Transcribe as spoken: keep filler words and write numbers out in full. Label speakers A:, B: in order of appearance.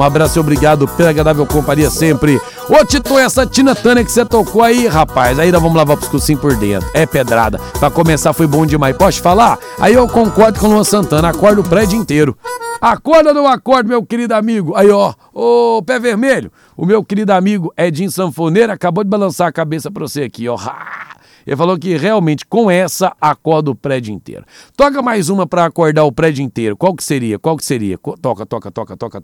A: Um abraço e obrigado pela agradável companhia sempre. Ô Tito, essa Tina Turner que você tocou aí, rapaz, aí nós vamos lavar pros cocinhos por dentro. É pedrada. Pra começar foi bom demais. Posso falar? Aí eu concordo com o Luan Santana, acorda o prédio inteiro. Acorda ou não acorda, meu querido amigo? Aí, ó, ô pé vermelho, o meu querido amigo Edinho Sanfoneiro acabou de balançar a cabeça pra você aqui, ó. Ele falou que realmente com essa acorda o prédio inteiro. Toca mais uma pra acordar o prédio inteiro. Qual que seria? Qual que seria? Toca, toca, toca, toca.